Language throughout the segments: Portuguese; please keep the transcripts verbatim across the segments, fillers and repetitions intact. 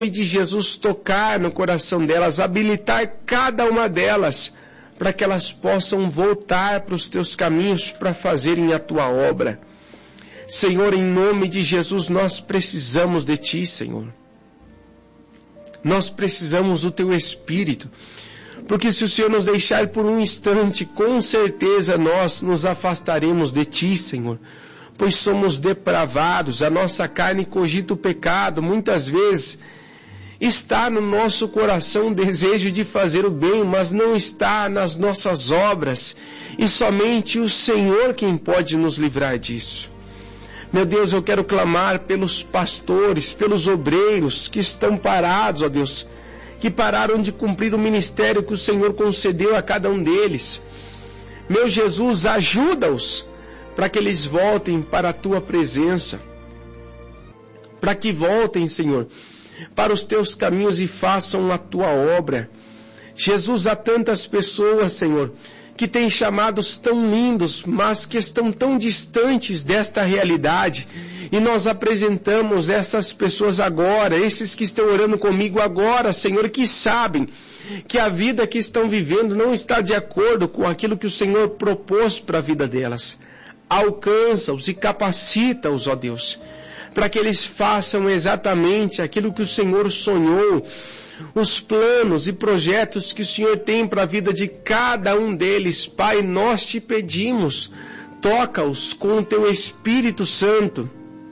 de Jesus, tocar no coração delas, habilitar cada uma delas, para que elas possam voltar para os teus caminhos para fazerem a tua obra. Senhor, em nome de Jesus, nós precisamos de ti, Senhor. Nós precisamos do teu Espírito, porque se o Senhor nos deixar por um instante, com certeza nós nos afastaremos de ti, Senhor, pois somos depravados, a nossa carne cogita o pecado, muitas vezes está no nosso coração o desejo de fazer o bem, mas não está nas nossas obras, e somente o Senhor quem pode nos livrar disso. Meu Deus, eu quero clamar pelos pastores, pelos obreiros que estão parados, ó Deus, que pararam de cumprir o ministério que o Senhor concedeu a cada um deles. Meu Jesus, ajuda-os para que eles voltem para a tua presença, para que voltem, Senhor, para os teus caminhos e façam a tua obra. Jesus, há tantas pessoas, Senhor, que têm chamados tão lindos, mas que estão tão distantes desta realidade, e nós apresentamos essas pessoas agora, esses que estão orando comigo agora, Senhor, que sabem que a vida que estão vivendo não está de acordo com aquilo que o Senhor propôs para a vida delas. Alcança-os e capacita-os, ó Deus, para que eles façam exatamente aquilo que o Senhor sonhou, os planos e projetos que o Senhor tem para a vida de cada um deles. Pai, nós te pedimos, toca-os com o teu Espírito Santo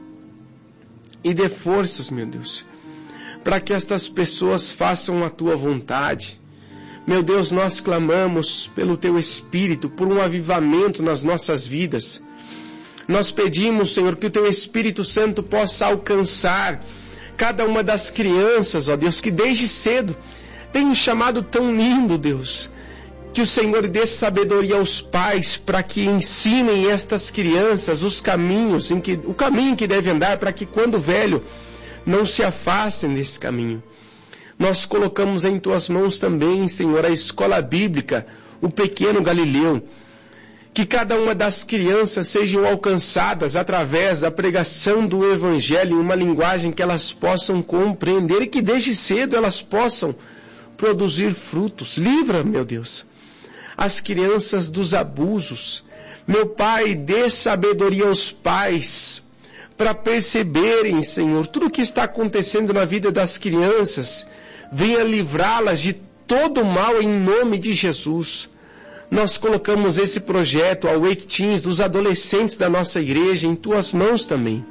e dê forças, meu Deus, para que estas pessoas façam a tua vontade. Meu Deus, nós clamamos pelo teu Espírito, por um avivamento nas nossas vidas. Nós pedimos, Senhor, que o teu Espírito Santo possa alcançar cada uma das crianças, ó Deus, que desde cedo tem um chamado tão lindo, Deus, que o Senhor dê sabedoria aos pais para que ensinem estas crianças os caminhos, em que, o caminho que deve andar, para que quando velho não se afastem desse caminho. Nós colocamos em tuas mãos também, Senhor, a escola bíblica, o pequeno Galileu, que cada uma das crianças sejam alcançadas através da pregação do Evangelho em uma linguagem que elas possam compreender e que desde cedo elas possam produzir frutos. Livra, meu Deus, as crianças dos abusos. Meu Pai, dê sabedoria aos pais para perceberem, Senhor, tudo o que está acontecendo na vida das crianças. Venha livrá-las de todo o mal em nome de Jesus. Nós colocamos esse projeto, a Wake Teens, dos adolescentes da nossa igreja, em tuas mãos também.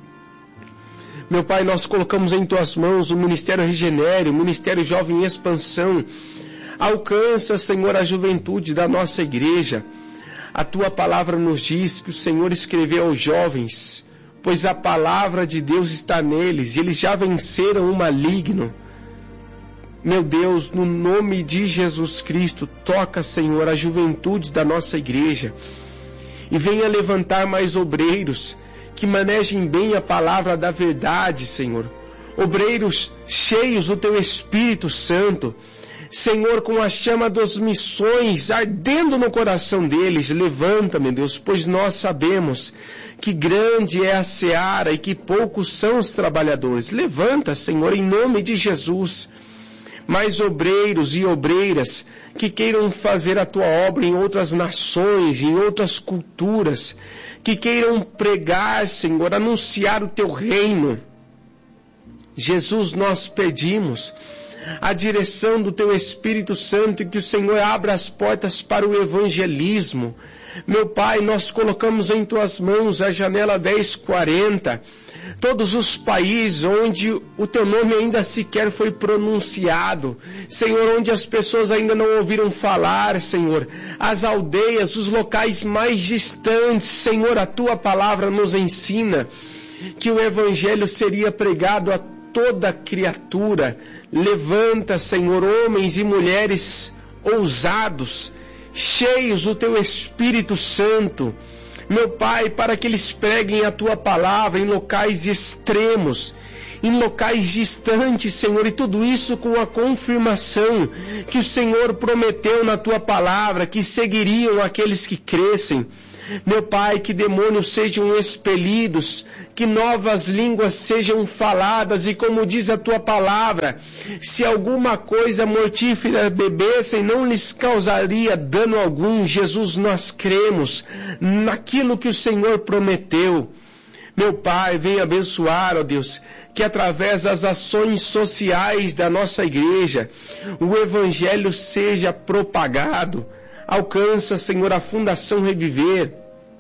Meu Pai, nós colocamos em tuas mãos o Ministério Regenere, o Ministério Jovem em Expansão. Alcança, Senhor, a juventude da nossa igreja. A tua palavra nos diz que o Senhor escreveu aos jovens, pois a palavra de Deus está neles, e eles já venceram o maligno. Meu Deus, no nome de Jesus Cristo, toca, Senhor, a juventude da nossa igreja e venha levantar mais obreiros que manejem bem a palavra da verdade, Senhor. Obreiros cheios do teu Espírito Santo, Senhor, com a chama das missões ardendo no coração deles. Levanta, meu Deus, pois nós sabemos que grande é a seara e que poucos são os trabalhadores. Levanta, Senhor, em nome de Jesus, mais obreiros e obreiras que queiram fazer a tua obra em outras nações, em outras culturas, que queiram pregar, Senhor, anunciar o teu reino. Jesus, nós pedimos a direção do teu Espírito Santo e que o Senhor abra as portas para o evangelismo. Meu Pai, nós colocamos em tuas mãos a janela dez quarenta, todos os países onde o teu nome ainda sequer foi pronunciado, Senhor, onde as pessoas ainda não ouviram falar, Senhor, as aldeias, os locais mais distantes, Senhor, a tua palavra nos ensina que o evangelho seria pregado a toda criatura. Levanta, Senhor, homens e mulheres ousados, cheios do teu Espírito Santo, meu Pai, para que eles preguem a tua palavra em locais extremos, em locais distantes, Senhor, e tudo isso com a confirmação que o Senhor prometeu na tua palavra, que seguiriam aqueles que crescem. Meu Pai, que demônios sejam expelidos, que novas línguas sejam faladas, e como diz a Tua palavra, se alguma coisa mortífera bebessem, não lhes causaria dano algum. Jesus, nós cremos naquilo que o Senhor prometeu. Meu Pai, venha abençoar, ó Deus, que através das ações sociais da nossa igreja, o Evangelho seja propagado. Alcança, Senhor, a Fundação Reviver,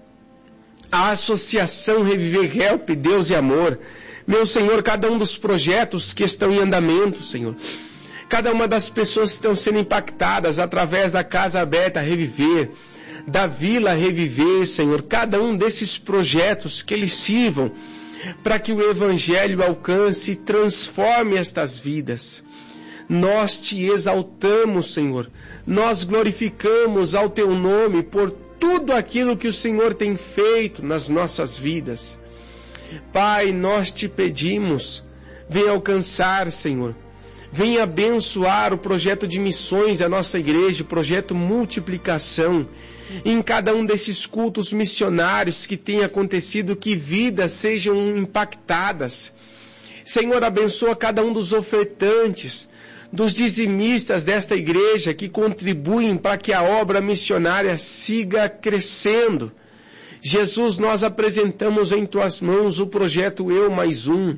a Associação Reviver Help, Deus e Amor. Meu Senhor, cada um dos projetos que estão em andamento, Senhor, cada uma das pessoas que estão sendo impactadas através da Casa Aberta Reviver, da Vila Reviver, Senhor, cada um desses projetos que eles sirvam para que o Evangelho alcance e transforme estas vidas. Nós te exaltamos, Senhor, nós glorificamos ao Teu nome por tudo aquilo que o Senhor tem feito nas nossas vidas. Pai, nós te pedimos, venha alcançar, Senhor, venha abençoar o projeto de missões da nossa igreja, o projeto Multiplicação, em cada um desses cultos missionários que tem acontecido, que vidas sejam impactadas. Senhor, abençoa cada um dos ofertantes, dos dizimistas desta igreja que contribuem para que a obra missionária siga crescendo. Jesus, nós apresentamos em Tuas mãos o projeto Eu Mais Um,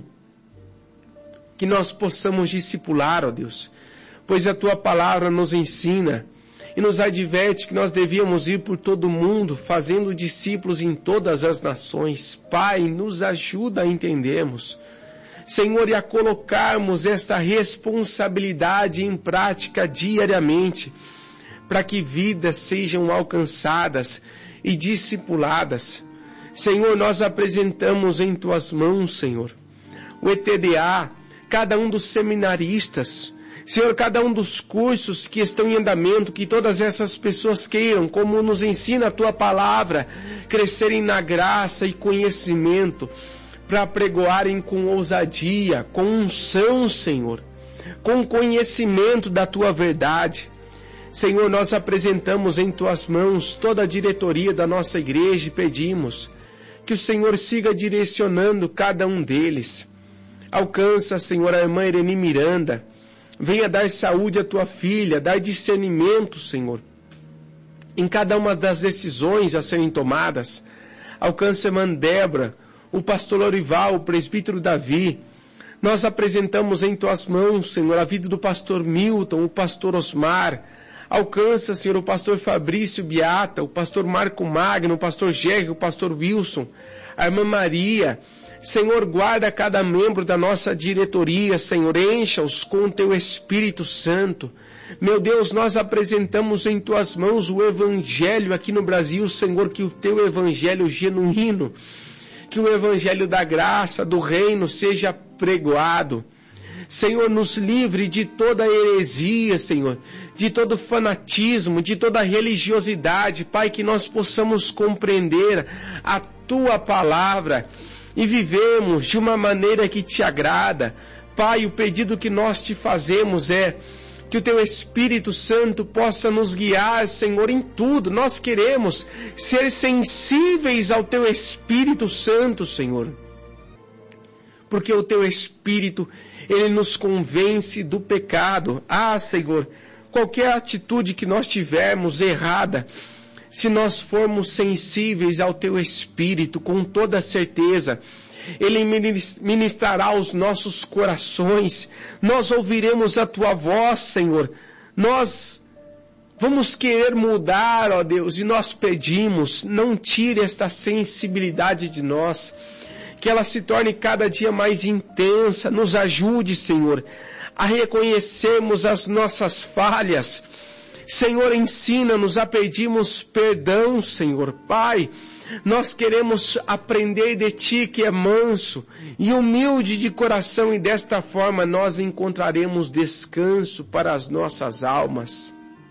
que nós possamos discipular, ó Deus, pois a Tua palavra nos ensina e nos adverte que nós devíamos ir por todo o mundo, fazendo discípulos em todas as nações. Pai, nos ajuda a entendermos, Senhor, e a colocarmos esta responsabilidade em prática diariamente, para que vidas sejam alcançadas e discipuladas. Senhor, nós apresentamos em Tuas mãos, Senhor, o E T D A, cada um dos seminaristas, Senhor, cada um dos cursos que estão em andamento, que todas essas pessoas queiram, como nos ensina a Tua palavra, crescerem na graça e conhecimento, para pregoarem com ousadia, com unção, Senhor, com conhecimento da Tua verdade. Senhor, nós apresentamos em Tuas mãos toda a diretoria da nossa igreja e pedimos que o Senhor siga direcionando cada um deles. Alcança, Senhor, a irmã Irene Miranda, venha dar saúde à Tua filha, dar discernimento, Senhor, em cada uma das decisões a serem tomadas. Alcança a irmã Débora, o pastor Lorival, o presbítero Davi. Nós apresentamos em Tuas mãos, Senhor, a vida do pastor Milton, o pastor Osmar. Alcança, Senhor, o pastor Fabrício Beata, o pastor Marco Magno, o pastor Jerry, o pastor Wilson, a irmã Maria. Senhor, guarda cada membro da nossa diretoria, Senhor, encha-os com o Teu Espírito Santo. Meu Deus, nós apresentamos em Tuas mãos o Evangelho aqui no Brasil, Senhor, que o Teu Evangelho genuíno, que o Evangelho da graça, do reino, seja pregoado. Senhor, nos livre de toda heresia, Senhor, de todo fanatismo, de toda religiosidade. Pai, que nós possamos compreender a Tua palavra e vivemos de uma maneira que Te agrada. Pai, o pedido que nós Te fazemos é que o Teu Espírito Santo possa nos guiar, Senhor, em tudo. Nós queremos ser sensíveis ao Teu Espírito Santo, Senhor, porque o Teu Espírito, Ele nos convence do pecado. Ah, Senhor, qualquer atitude que nós tivermos errada, se nós formos sensíveis ao Teu Espírito, com toda certeza, Ele ministrará aos nossos corações. Nós ouviremos a Tua voz, Senhor. Nós vamos querer mudar, ó Deus, e nós pedimos, não tire esta sensibilidade de nós, que ela se torne cada dia mais intensa. Nos ajude, Senhor, a reconhecermos as nossas falhas. Senhor, ensina-nos a pedirmos perdão, Senhor. Pai, nós queremos aprender de Ti, que é manso e humilde de coração, e desta forma nós encontraremos descanso para as nossas almas.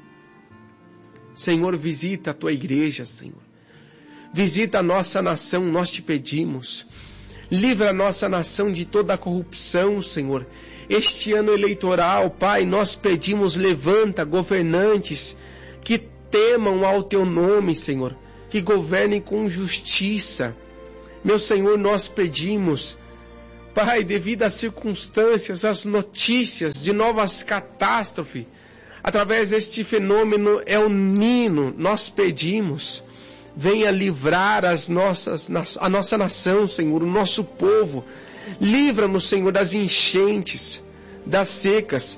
Senhor, visita a Tua igreja, Senhor. Visita a nossa nação, nós Te pedimos. Livra a nossa nação de toda a corrupção, Senhor. Este ano eleitoral, Pai, nós pedimos, levanta governantes que temam ao Teu nome, Senhor. que governem com justiça. Meu Senhor, nós pedimos, Pai, devido às circunstâncias, às notícias de novas catástrofes, através deste fenômeno El Nino, nós pedimos, venha livrar as nossas, a nossa nação, Senhor, o nosso povo. Livra-nos, Senhor, das enchentes, das secas,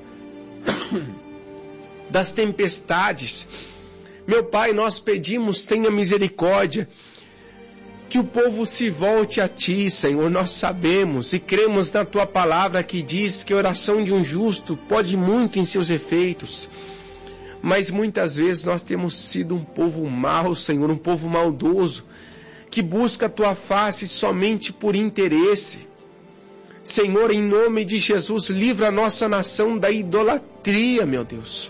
das tempestades. Meu Pai, nós pedimos, tenha misericórdia, que o povo se volte a Ti, Senhor. Nós sabemos e cremos na Tua palavra que diz que a oração de um justo pode muito em seus efeitos. Mas muitas vezes nós temos sido um povo mau, Senhor, um povo maldoso, que busca a Tua face somente por interesse. Senhor, em nome de Jesus, livra a nossa nação da idolatria, meu Deus.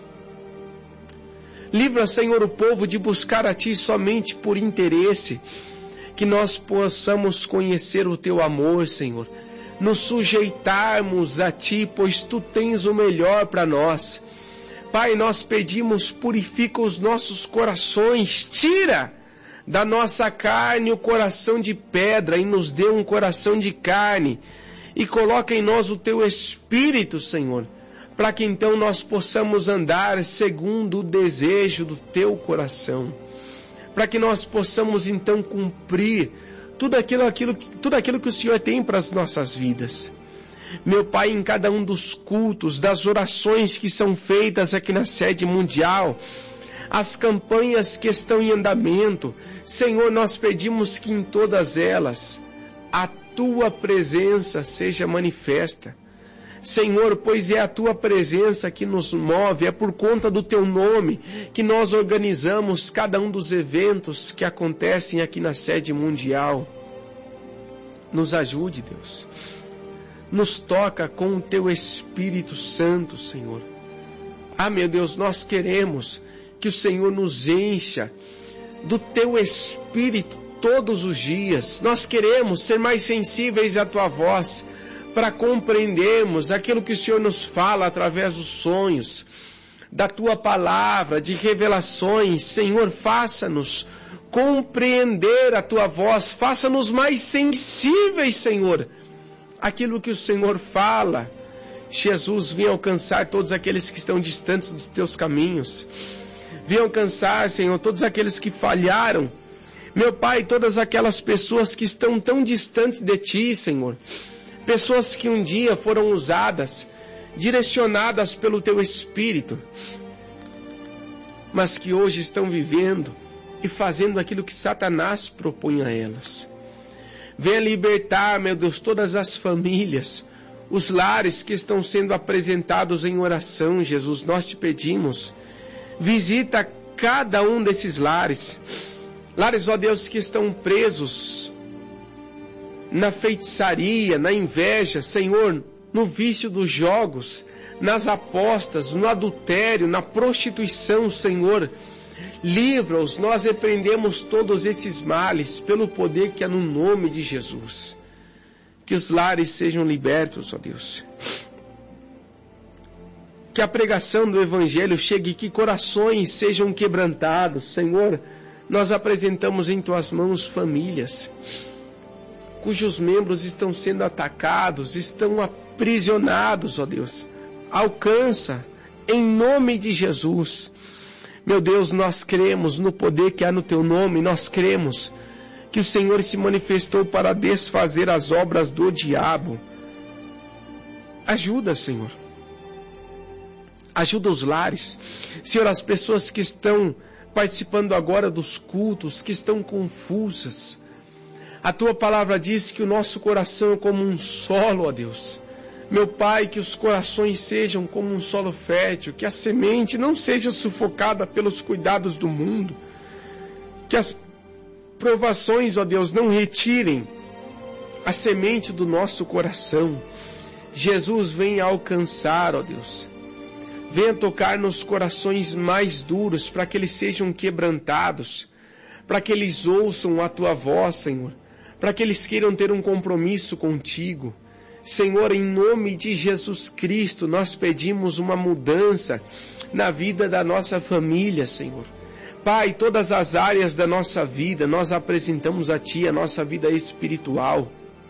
Livra, Senhor, o povo de buscar a Ti somente por interesse. Que nós possamos conhecer o Teu amor, Senhor. Nos sujeitarmos a Ti, pois Tu tens o melhor para nós. Pai, nós pedimos, purifica os nossos corações. Tira da nossa carne o coração de pedra e nos dê um coração de carne. E coloca em nós o Teu Espírito, Senhor, para que então nós possamos andar segundo o desejo do Teu coração, para que nós possamos então cumprir tudo aquilo, aquilo, tudo aquilo que o Senhor tem para as nossas vidas. Meu Pai, em cada um dos cultos, das orações que são feitas aqui na sede mundial, as campanhas que estão em andamento, Senhor, nós pedimos que em todas elas a Tua presença seja manifesta. Senhor, pois é a Tua presença que nos move, é por conta do Teu nome que nós organizamos cada um dos eventos que acontecem aqui na sede mundial. Nos ajude, Deus. Nos toca com o Teu Espírito Santo, Senhor. Ah, meu Deus, nós queremos que o Senhor nos encha do Teu Espírito todos os dias. Nós queremos ser mais sensíveis à Tua voz, para compreendermos aquilo que o Senhor nos fala através dos sonhos, da Tua palavra, de revelações. Senhor, faça-nos compreender a Tua voz, faça-nos mais sensíveis, Senhor, àquilo que o Senhor fala. Jesus, vem alcançar todos aqueles que estão distantes dos Teus caminhos. Vem alcançar, Senhor, todos aqueles que falharam. Meu Pai, todas aquelas pessoas que estão tão distantes de Ti, Senhor. Pessoas que um dia foram usadas, direcionadas pelo Teu Espírito, mas que hoje estão vivendo e fazendo aquilo que Satanás propõe a elas. Venha libertar, meu Deus, todas as famílias, os lares que estão sendo apresentados em oração, Jesus, nós Te pedimos. Visita cada um desses lares. Lares, ó Deus, que estão presos na feitiçaria, na inveja, Senhor, no vício dos jogos, nas apostas, no adultério, na prostituição, Senhor. Livra-os, nós repreendemos todos esses males pelo poder que há no nome de Jesus. Que os lares sejam libertos, ó Deus. Que a pregação do Evangelho chegue, que corações sejam quebrantados, Senhor. Nós apresentamos em Tuas mãos famílias cujos membros estão sendo atacados, estão aprisionados, ó Deus. Alcança, em nome de Jesus. Meu Deus, nós cremos no poder que há no Teu nome, nós cremos que o Senhor se manifestou para desfazer as obras do diabo. Ajuda, Senhor. Ajuda os lares. Senhor, as pessoas que estão participando agora dos cultos, que estão confusas. A Tua palavra diz que o nosso coração é como um solo, ó Deus. Meu Pai, que os corações sejam como um solo fértil, que a semente não seja sufocada pelos cuidados do mundo, que as provações, ó Deus, não retirem a semente do nosso coração. Jesus, venha alcançar, ó Deus. Venha tocar nos corações mais duros, para que eles sejam quebrantados, para que eles ouçam a Tua voz, Senhor, para que eles queiram ter um compromisso contigo. Senhor, em nome de Jesus Cristo, nós pedimos uma mudança na vida da nossa família, Senhor. Pai, todas as áreas da nossa vida, nós apresentamos a Ti a nossa vida espiritual.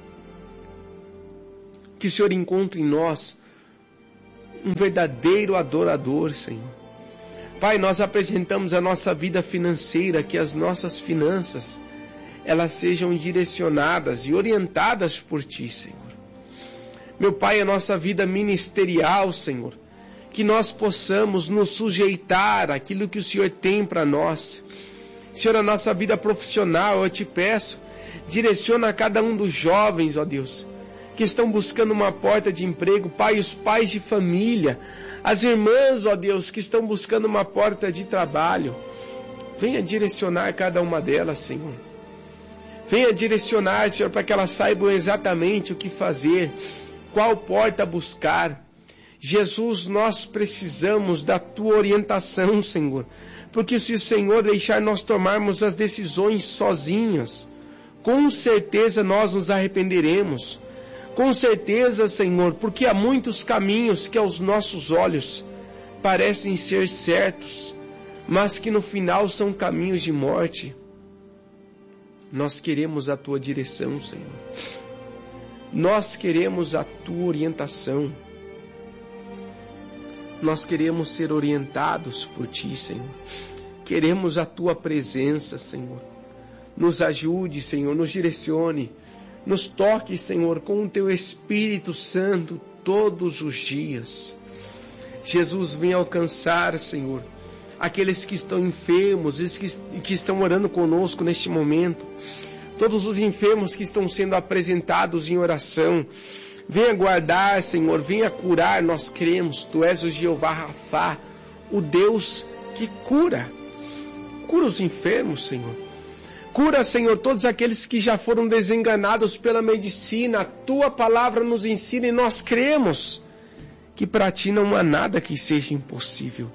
Que o Senhor encontre em nós um verdadeiro adorador, Senhor. Pai, nós apresentamos a nossa vida financeira, que as nossas finanças, elas sejam direcionadas e orientadas por Ti, Senhor. Meu Pai, a nossa vida ministerial, Senhor, que nós possamos nos sujeitar àquilo que o Senhor tem para nós. Senhor, a nossa vida profissional, eu Te peço, direciona a cada um dos jovens, ó Deus, que estão buscando uma porta de emprego. Pai, os pais de família, as irmãs, ó Deus, que estão buscando uma porta de trabalho, venha direcionar cada uma delas, Senhor. Venha direcionar, Senhor, para que elas saibam exatamente o que fazer, qual porta buscar. Jesus, nós precisamos da Tua orientação, Senhor, porque se o Senhor deixar nós tomarmos as decisões sozinhos, com certeza nós nos arrependeremos. Com certeza, Senhor, porque há muitos caminhos que aos nossos olhos parecem ser certos, mas que no final são caminhos de morte. Nós queremos a Tua direção, Senhor. Nós queremos a Tua orientação. Nós queremos ser orientados por Ti, Senhor. Queremos a Tua presença, Senhor. Nos ajude, Senhor, nos direcione. Nos toque, Senhor, com o Teu Espírito Santo todos os dias. Jesus, vem alcançar, Senhor, aqueles que estão enfermos e que estão orando conosco neste momento. Todos os enfermos que estão sendo apresentados em oração. Venha guardar, Senhor, venha curar. Nós cremos, Tu és o Jeová Rafá, o Deus que cura. Cura os enfermos, Senhor. Cura, Senhor, todos aqueles que já foram desenganados pela medicina. A Tua palavra nos ensina e nós cremos que para Ti não há nada que seja impossível.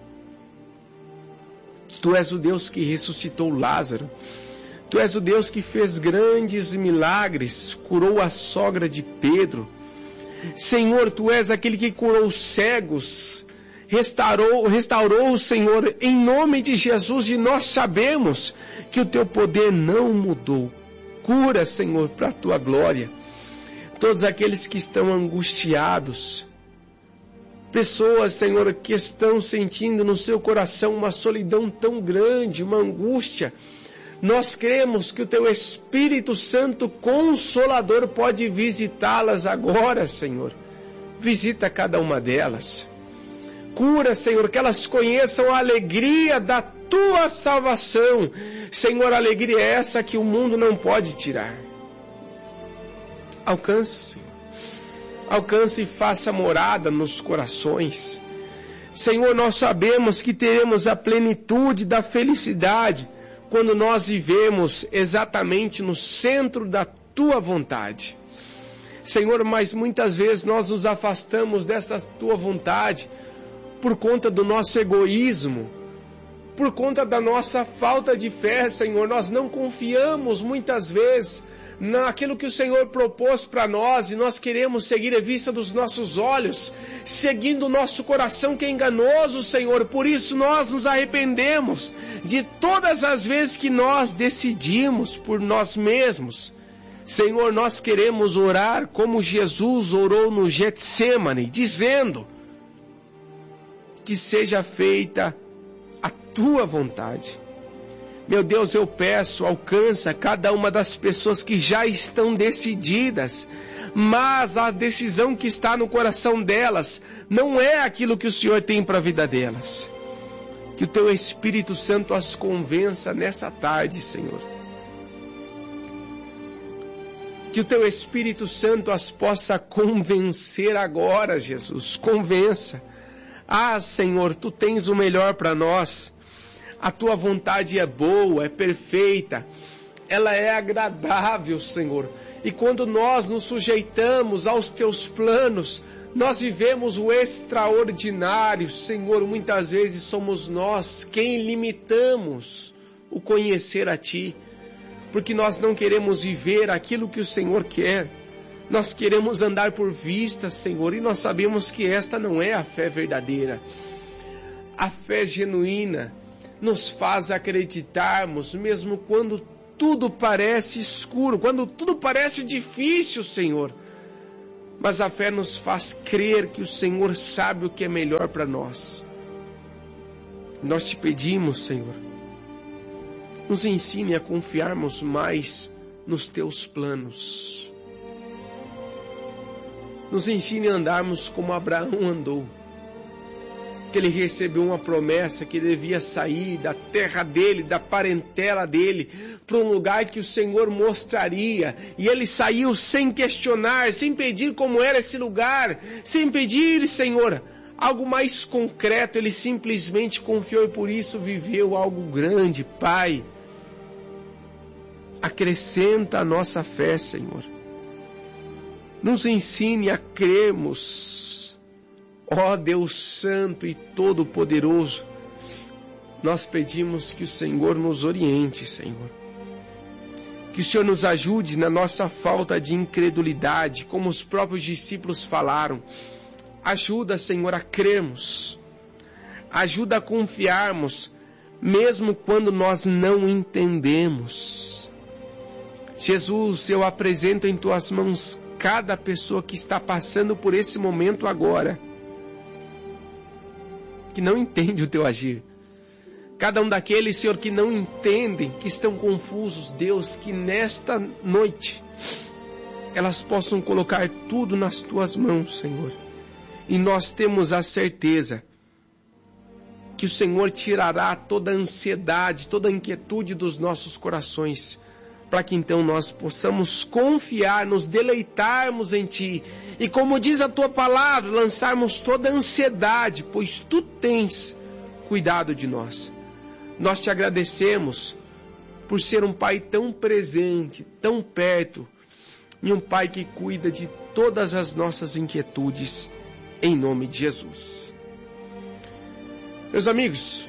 Tu és o Deus que ressuscitou Lázaro. Tu és o Deus que fez grandes milagres, curou a sogra de Pedro. Senhor, Tu és aquele que curou os cegos, restaurou, restaurou o Senhor, em nome de Jesus, e nós sabemos que o Teu poder não mudou. Cura, Senhor, para a Tua glória. Todos aqueles que estão angustiados, pessoas, Senhor, que estão sentindo no seu coração uma solidão tão grande, uma angústia, nós cremos que o Teu Espírito Santo Consolador pode visitá-las agora, Senhor. Visita cada uma delas. Cura, Senhor, que elas conheçam a alegria da Tua salvação. Senhor, a alegria é essa que o mundo não pode tirar. Alcança, Senhor. Alcance e faça morada nos corações. Senhor, nós sabemos que teremos a plenitude da felicidade quando nós vivemos exatamente no centro da Tua vontade. Senhor, mas muitas vezes nós nos afastamos dessa Tua vontade por conta do nosso egoísmo, por conta da nossa falta de fé, Senhor. Nós não confiamos muitas vezes naquilo que o Senhor propôs para nós, e nós queremos seguir a vista dos nossos olhos, seguindo o nosso coração que é enganoso, Senhor. Por isso nós nos arrependemos de todas as vezes que nós decidimos por nós mesmos. Senhor, nós queremos orar como Jesus orou no Getsêmani, dizendo: que seja feita a Tua vontade. Meu Deus, eu peço, alcança cada uma das pessoas que já estão decididas, mas a decisão que está no coração delas não é aquilo que o Senhor tem para a vida delas. Que o Teu Espírito Santo as convença nessa tarde, Senhor. Que o Teu Espírito Santo as possa convencer agora, Jesus. Convença. Ah, Senhor, Tu tens o melhor para nós. A Tua vontade é boa, é perfeita, ela é agradável, Senhor. E quando nós nos sujeitamos aos Teus planos, nós vivemos o extraordinário, Senhor. Muitas vezes somos nós quem limitamos o conhecer a Ti, porque nós não queremos viver aquilo que o Senhor quer. Nós queremos andar por vista, Senhor, e nós sabemos que esta não é a fé verdadeira. A fé genuína nos faz acreditarmos, mesmo quando tudo parece escuro, quando tudo parece difícil, Senhor. Mas a fé nos faz crer que o Senhor sabe o que é melhor para nós. Nós te pedimos, Senhor, nos ensine a confiarmos mais nos teus planos. Nos ensine a andarmos como Abraão andou. Que ele recebeu uma promessa que devia sair da terra dele, da parentela dele, para um lugar que o Senhor mostraria. E ele saiu sem questionar, sem pedir como era esse lugar, sem pedir, Senhor, algo mais concreto. Ele simplesmente confiou e por isso viveu algo grande. Pai, acrescenta a nossa fé, Senhor. Nos ensine a crermos. Ó Deus Santo e Todo-Poderoso, nós pedimos que o Senhor nos oriente, Senhor. Que o Senhor nos ajude na nossa falta de incredulidade, como os próprios discípulos falaram. Ajuda, Senhor, a crermos. Ajuda a confiarmos, mesmo quando nós não entendemos. Jesus, eu apresento em Tuas mãos cada pessoa que está passando por esse momento agora, que não entende o Teu agir. Cada um daqueles, Senhor, que não entendem, que estão confusos, Deus, que nesta noite elas possam colocar tudo nas Tuas mãos, Senhor. E nós temos a certeza que o Senhor tirará toda a ansiedade, toda a inquietude dos nossos corações, para que então nós possamos confiar, nos deleitarmos em Ti. E como diz a Tua palavra, lançarmos toda a ansiedade, pois Tu tens cuidado de nós. Nós Te agradecemos por ser um Pai tão presente, tão perto, e um Pai que cuida de todas as nossas inquietudes, em nome de Jesus. Meus amigos,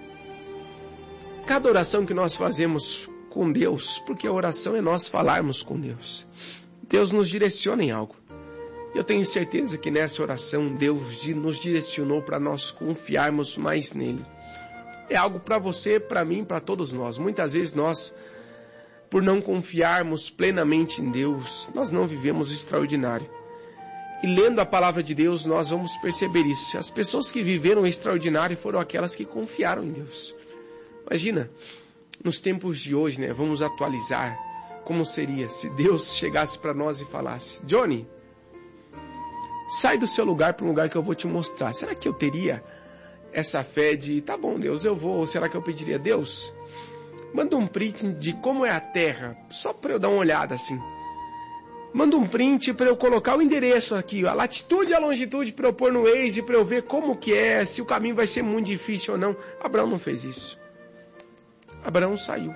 cada oração que nós fazemos com Deus, porque a oração é nós falarmos com Deus, Deus nos direciona em algo. Eu tenho certeza que nessa oração Deus nos direcionou para nós confiarmos mais nele. É algo para você, para mim, para todos nós. Muitas vezes nós, por não confiarmos plenamente em Deus, nós não vivemos o extraordinário. E lendo a palavra de Deus, nós vamos perceber isso. As pessoas que viveram o extraordinário foram aquelas que confiaram em Deus. Imagina, nos tempos de hoje, né, vamos atualizar como seria se Deus chegasse para nós e falasse: Johnny, sai do seu lugar para um lugar que eu vou te mostrar. Será que eu teria essa fé de, tá bom Deus, eu vou, ou será que eu pediria: Deus, manda um print de como é a terra, só para eu dar uma olhada assim. Manda um print para eu colocar o endereço aqui, a latitude e a longitude para eu pôr no Waze, para eu ver como que é, se o caminho vai ser muito difícil ou não. Abraão não fez isso. Abraão saiu.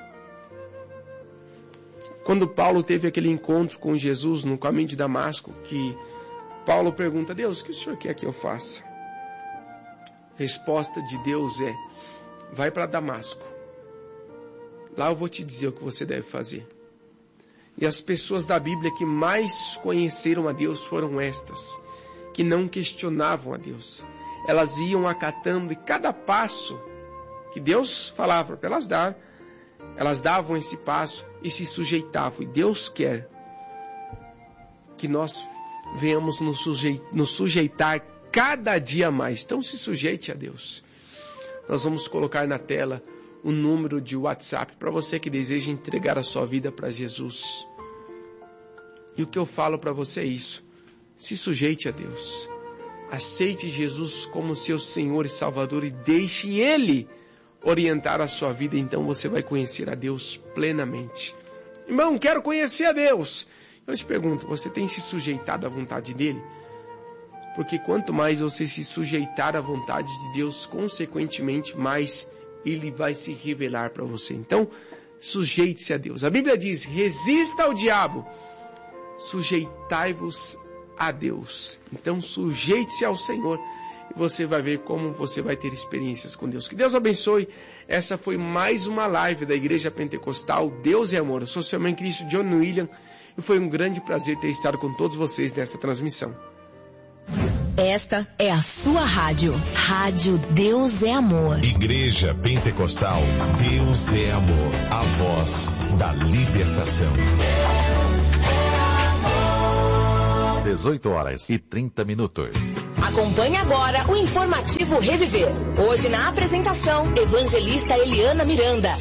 Quando Paulo teve aquele encontro com Jesus no caminho de Damasco, que Paulo pergunta: Deus, o que o Senhor quer que eu faça? A resposta de Deus é: vai para Damasco. Lá eu vou te dizer o que você deve fazer. E as pessoas da Bíblia que mais conheceram a Deus foram estas, que não questionavam a Deus. Elas iam acatando e cada passo que Deus falava para elas dar, elas davam esse passo e se sujeitavam. E Deus quer que nós venhamos nos, sujeitar, nos sujeitar cada dia mais. Então se sujeite a Deus. Nós vamos colocar na tela um número de WhatsApp para você que deseja entregar a sua vida para Jesus. E o que eu falo para você é isso: se sujeite a Deus. Aceite Jesus como seu Senhor e Salvador e deixe Ele orientar a sua vida. Então você vai conhecer a Deus plenamente. Irmão, quero conhecer a Deus. Eu te pergunto, você tem se sujeitado à vontade dEle? Porque quanto mais você se sujeitar à vontade de Deus, consequentemente mais Ele vai se revelar para você. Então, sujeite-se a Deus. A Bíblia diz: resista ao diabo, sujeitai-vos a Deus. Então, sujeite-se ao Senhor e você vai ver como você vai ter experiências com Deus. Que Deus abençoe. Essa foi mais uma live da Igreja Pentecostal Deus é Amor. Eu sou seu irmão em Cristo, John William, e foi um grande prazer ter estado com todos vocês nesta transmissão. Esta é a sua rádio. Rádio Deus é Amor. Igreja Pentecostal Deus é Amor. A voz da libertação. dezoito horas e trinta minutos. Acompanhe agora o informativo Reviver. Hoje na apresentação, evangelista Eliana Miranda.